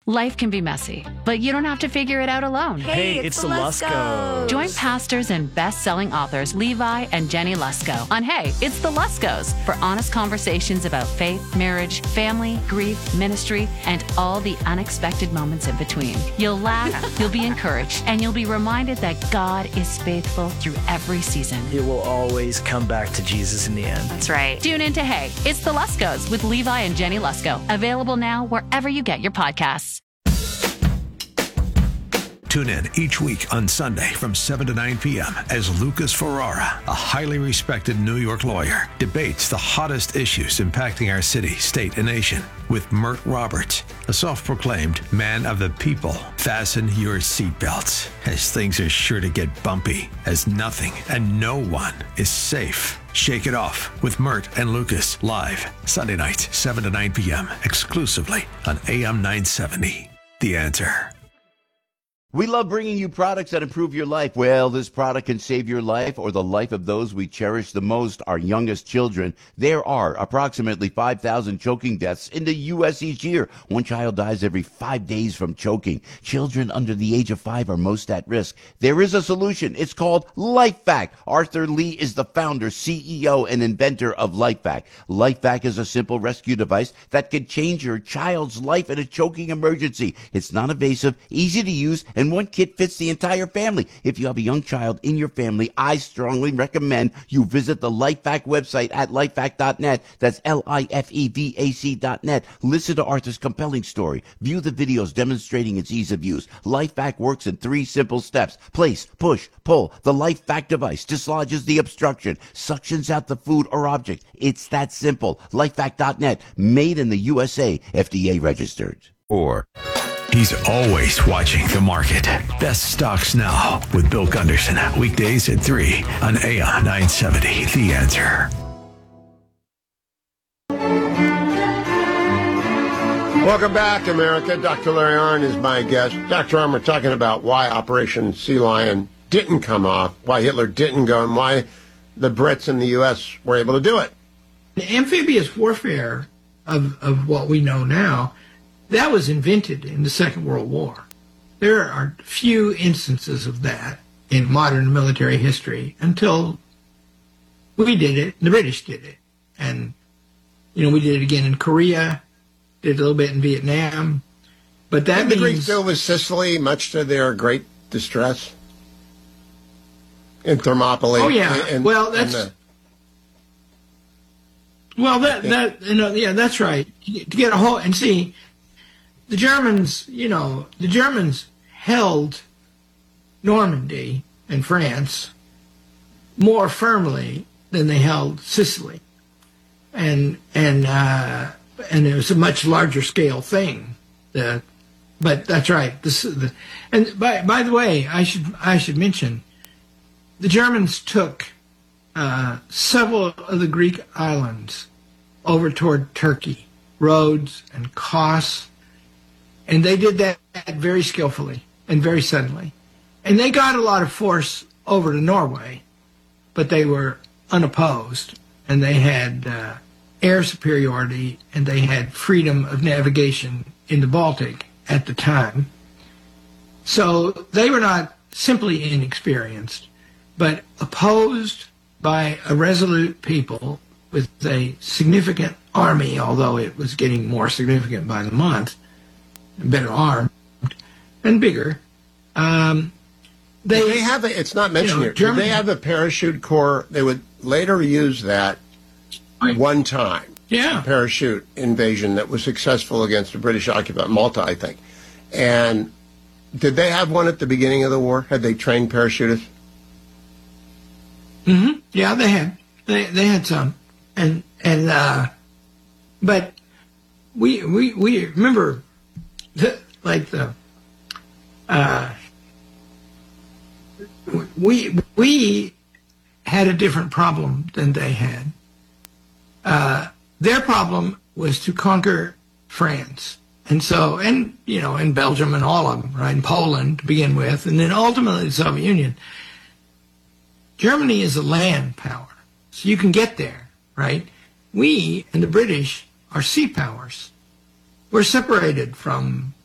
Life can be messy, but you don't have to figure it out alone. Hey, it's the Luskos. Join pastors and best-selling authors Levi and Jenny Lusko on Hey, It's the Luskos for honest conversations about faith, marriage, family, grief, ministry, and all the unexpected moments in between. You'll laugh, you'll be encouraged, and you'll be reminded that God is faithful through every season. It will always come back to Jesus in the end. That's right. Tune in to Hey, It's the Luskos with Levi and Jenny Lusko. Available now wherever you get your podcasts. Tune in each week on Sunday from 7 to 9 p.m. as Lucas Ferrara, a highly respected New York lawyer, debates the hottest issues impacting our city, state, and nation with Mert Roberts, a self-proclaimed man of the people. Fasten your seatbelts, as things are sure to get bumpy, as nothing and no one is safe. Shake It Off with Mert and Lucas, live Sunday nights, 7 to 9 p.m., exclusively on AM 970. The Answer. We love bringing you products that improve your life. Well, this product can save your life or the life of those we cherish the most, our youngest children. There are approximately 5,000 choking deaths in the U.S. each year. One child dies every 5 days from choking. Children under the age of 5 are most at risk. There is a solution. It's called LifeVac. Arthur Lee is the founder, CEO, and inventor of LifeVac. LifeVac is a simple rescue device that can change your child's life in a choking emergency. It's non-invasive, easy to use, and one kit fits the entire family. If you have a young child in your family, I strongly recommend you visit the LifeVac website at lifevac.net. That's LIFEVAC.net. Listen to Arthur's compelling story. View the videos demonstrating its ease of use. LifeVac works in 3 simple steps. Place, push, pull. The LifeVac device dislodges the obstruction, suctions out the food or object. It's that simple. LifeVac.net. Made in the USA. FDA registered. Or he's always watching the market. Best Stocks Now with Bill Gunderson. Weekdays at 3 on AM 970. The Answer. Welcome back, America. Dr. Larry Arnn is my guest. Dr. Arnn, we're talking about why Operation Sea Lion didn't come off, why Hitler didn't go, and why the Brits in the U.S. were able to do it. The amphibious warfare of what we know now, that was invented in the Second World War. There are few instances of that in modern military history until we did it, the British did it. And, we did it again in Korea, did a little bit in Vietnam. But that means... the Greeks do with Sicily, much to their great distress? In Thermopylae. Oh, yeah. Well, that's... that's right. To get a whole... And see... The Germans held Normandy and France more firmly than they held Sicily, and it was a much larger scale thing. But that's right. And by the way, I should mention, the Germans took several of the Greek islands over toward Turkey, Rhodes and Kos. And they did that very skillfully and very suddenly. And they got a lot of force over to Norway, but they were unopposed, and they had air superiority, and they had freedom of navigation in the Baltic at the time. So they were not simply inexperienced, but opposed by a resolute people with a significant army, although it was getting more significant by the month, better armed and bigger. They have it's not mentioned here. Germany, they have a parachute corps. They would later use that one time. Yeah. A parachute invasion that was successful against the British occupant Malta, I think. And did they have one at the beginning of the war? Had they trained parachutists? Mm-hmm. Yeah, they had. They had some. But we remember we had a different problem than they had. Their problem was to conquer France. And so, and Belgium and all of them, right, and Poland to begin with, and then ultimately the Soviet Union. Germany is a land power, so you can get there, right? We and the British are sea powers. We're separated from